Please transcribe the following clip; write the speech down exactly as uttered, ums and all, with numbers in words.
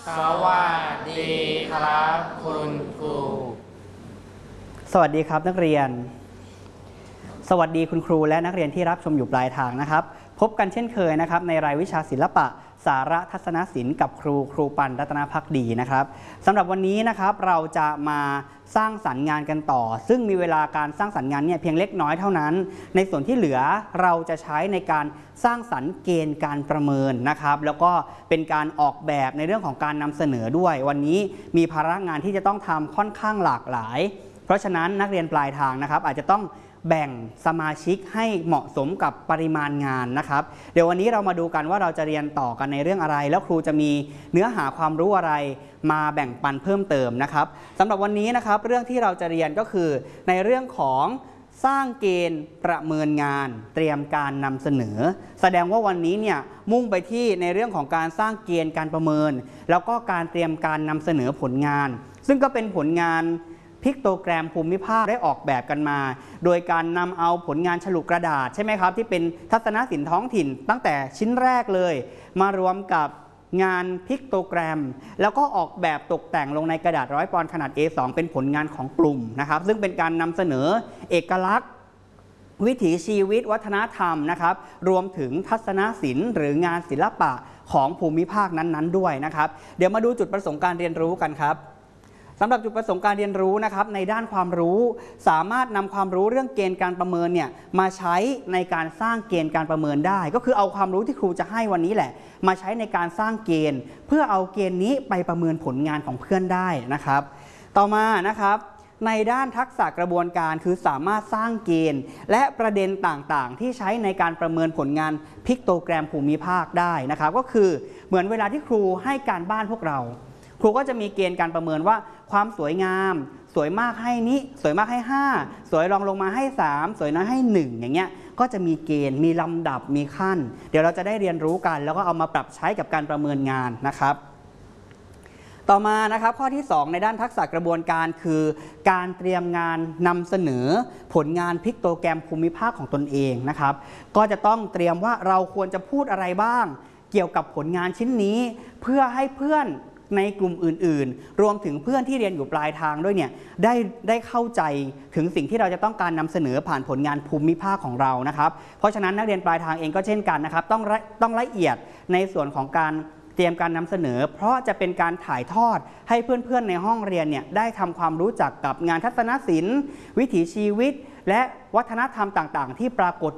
สวัสดีครับคุณครูสวัสดีครับนักเรียนสวัสดีคุณครูและนักเรียนที่รับชมอยู่ปลายทางนะครับพบกันเช่นเคยนะครับในรายวิชาศิลปะสาระทัศนศิลป์กับครูครูปันรัตนภักดีนะครับสำหรับวันนี้นะครับเราจะมาสร้างสรรค์งานกันต่อซึ่งมีเวลาการสร้างสรรค์งานเนี่ยเพียงเล็กน้อยเท่านั้นในส่วนที่เหลือเราจะใช้ในการสร้างสรรค์เกณฑ์การประเมินนะครับแล้วก็เป็นการออกแบบในเรื่องของการนำเสนอด้วยวันนี้มีภาระงานที่จะต้องทำค่อนข้างหลากหลายเพราะฉะนั้นนักเรียนปลายทางนะครับอาจจะต้องแบ่งสมาชิกให้เหมาะสมกับปริมาณงานนะครับเดี๋ยววันนี้เรามาดูกันว่าเราจะเรียนต่อกันในเรื่องอะไรแล้วครูจะมีเนื้อหาความรู้อะไรมาแบ่งปันเพิ่มเติมนะครับสำหรับวันนี้นะครับเรื่องที่เราจะเรียนก็คือในเรื่องของสร้างเกณฑ์ประเมินงานเตรียมการนำเสนอแสดงว่าวันนี้เนี่ยมุ่งไปที่ในเรื่องของการสร้างเกณฑ์การประเมินแล้วก็การเตรียมการนำเสนอผลงานซึ่งก็เป็นผลงานพิกโตแกรมภูมิภาคได้ออกแบบกันมาโดยการนำเอาผลงานฉลุกระดาษใช่ไหมครับที่เป็นทัศนศิลป์ท้องถิ่นตั้งแต่ชิ้นแรกเลยมารวมกับงานพิกโตแกรมแล้วก็ออกแบบตกแต่งลงในกระดาษร้อยปอนด์ขนาด เอ สอง เป็นผลงานของกลุ่มนะครับซึ่งเป็นการนำเสนอเอกลักษณ์วิถีชีวิตวัฒนธรรมนะครับรวมถึงทัศนศิลป์หรืองานศิลปะของภูมิภาคนั้นๆด้วยนะครับเดี๋ยวมาดูจุดประสงค์การเรียนรู้กันครับสำหรับจุดประสงค์การเรียนรู้นะครับในด้านความรู้สามารถนำความรู้เรื่องเกณฑ์การประเมินเนี่ยมาใช้ในการสร้างเกณฑ์การประเมินได้ก็คือเอาความรู้ที่ครูจะให้วันนี้แหละมาใช้ในการสร้างเกณฑ์เพื่อเอาเกณฑ์นี้ไปประเมินผลงานของเพื่อนได้นะครับต่อมานะครับในด้านทักษะกระบวนการคือสามารถสร้างเกณฑ์และประเด็นต่างๆที่ใช้ในการประเมินผลงานพิกโตแกรมภูมิภาคได้นะครับก็คือเหมือนเวลาที่ครูให้การบ้านพวกเราครูก็จะมีเกณฑ์การประเมินว่าความสวยงามสวยมากให้นี้สวยมากให้ห้าสวยรองลงมาให้สามสวยน้อยให้หนึ่งอย่างเงี้ยก็จะมีเกณฑ์มีลำดับมีขั้นเดี๋ยวเราจะได้เรียนรู้กันแล้วก็เอามาปรับใช้กับการประเมินงานนะครับต่อมานะครับข้อที่สองในด้านทักษะกระบวนการคือการเตรียมงานนำเสนอผลงานพิกโตแกรมภูมิภาคของตนเองนะครับก็จะต้องเตรียมว่าเราควรจะพูดอะไรบ้างเกี่ยวกับผลงานชิ้นนี้เพื่อให้เพื่อนในกลุ่มอื่นๆรวมถึงเพื่อนที่เรียนอยู่ปลายทางด้วยเนี่ยได้ได้เข้าใจถึงสิ่งที่เราจะต้องการนำเสนอผ่านผลงานภูมิภาคของเรานะครับเพราะฉะนั้นนักเรียนปลายทางเองก็เช่นกันนะครับต้องต้องละเอียดในส่วนของการเตรียมการนำเสนอเพราะจะเป็นการถ่ายทอดให้เพื่อนๆในห้องเรียนเนี่ยได้ทำความรู้จักกับงานทัศนศิลป์วิถีชีวิตและวัฒนธรรมต่างๆที่ปรากฏ